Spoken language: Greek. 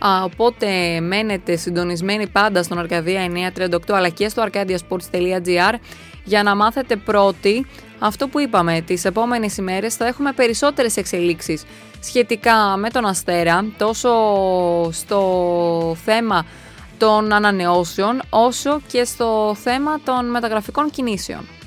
Οπότε μένετε συντονισμένοι πάντα στον Αρκαδία 938 αλλά και στο arcadiasports.gr για να μάθετε πρώτοι αυτό που είπαμε. Τις επόμενες ημέρες θα έχουμε περισσότερες εξελίξεις σχετικά με τον Αστέρα, τόσο στο θέμα των ανανεώσεων όσο και στο θέμα των μεταγραφικών κινήσεων.